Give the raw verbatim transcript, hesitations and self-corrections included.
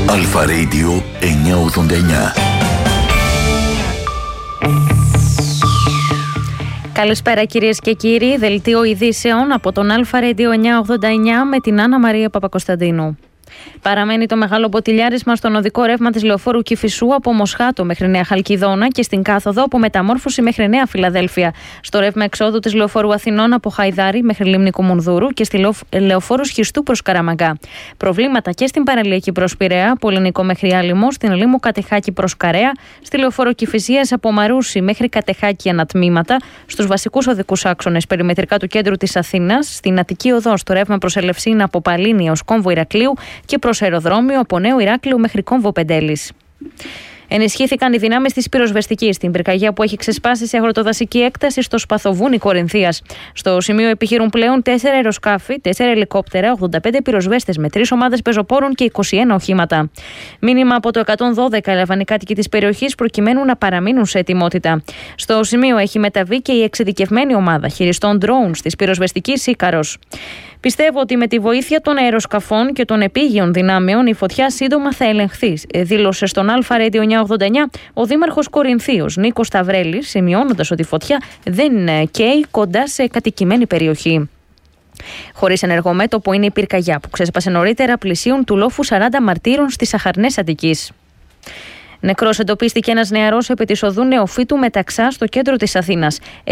Αλφα Radio εννιακόσια ογδόντα εννιά. Καλησπέρα κυρίες και κύριοι, δελτίο ειδήσεων από τον Αλφα Radio εννιακόσια ογδόντα εννιά με την Άννα Μαρία Παπακοσταντίνου. Παραμένει το μεγάλο ποτηλιάρισμα στον οδικό ρεύμα της λεωφόρου Κηφισού από Μοσχάτο μέχρι Νέα Χαλκιδόνα και στην κάθοδο από Μεταμόρφωση μέχρι Νέα Φιλαδέλφια. Στο ρεύμα εξόδου της λεωφόρου Αθηνών από Χαϊδάρη μέχρι Λίμνη Κουμουνδούρου και στη λεωφόρου Σχιστού προς Καραμαγκά. Προβλήματα και στην παραλιακή προς Πειραιά, από Ελληνικό μέχρι Άλυμο, στην Λίμνο Κατεχάκη προς Καρέα, στη λεωφόρο Κηφισίας από Μαρούσι μέχρι Κατεχάκη ανατμήματα, στους βασικούς οδικούς άξονες περιμετρικά του κέντρου της Αθήνας, στην Αττική Οδό στο ρεύμα προς Ελευσίνα από Παλίνια ως Κόμβο Ηρακλείου και προς αεροδρόμιο από Νέο Ηράκλειο μέχρι Κόμβο Πεντέλης. Ενισχύθηκαν οι δυνάμεις της πυροσβεστικής στην πυρκαγιά που έχει ξεσπάσει σε αγροτοδασική έκταση στο Σπαθοβούνι Κορινθίας. Στο σημείο επιχειρούν πλέον τέσσερα αεροσκάφη, τέσσερα ελικόπτερα, ογδόντα πέντε πυροσβέστες με τρεις ομάδες πεζοπόρων και είκοσι ένα οχήματα. Μήνυμα από το εκατόν δώδεκα έλαβαν οι κάτοικοι της περιοχής προκειμένου να παραμείνουν σε ετοιμότητα. Στο σημείο έχει μεταβεί και η εξειδικευμένη ομάδα χειριστών drones της πυροσβεστικής Ίκαρος. Πιστεύω ότι με τη βοήθεια των αεροσκαφών και των επίγειων δυνάμεων η φωτιά σύντομα θα ελεγχθεί, δήλωσε στον Αλφα Radio εννιακόσια ογδόντα εννιά ο δήμαρχος Κορινθίος Νίκος Σταυρέλης, σημειώνοντας ότι η φωτιά δεν καίει κοντά σε κατοικημένη περιοχή. Χωρίς ενεργό μέτωπο είναι η πυρκαγιά που ξέσπασε νωρίτερα πλησίων του λόφου σαράντα μαρτύρων στις Αχαρνές Αττικής. Νεκρός εντοπίστηκε ένας νεαρός επί της οδού Νεοφύτου Μεταξά στο κέντρο της Αθήνας.